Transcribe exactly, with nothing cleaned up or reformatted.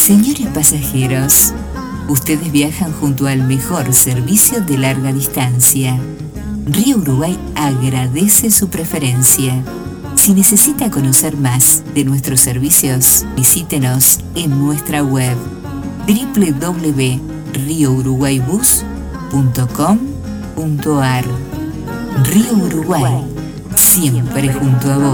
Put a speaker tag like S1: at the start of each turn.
S1: Señores pasajeros, ustedes viajan junto al mejor servicio de larga distancia. Río Uruguay agradece su preferencia. Si necesita conocer más de nuestros servicios, visítenos en nuestra web doble u doble u doble u punto río uruguay bus punto com punto ar. Río Uruguay, siempre junto a vos.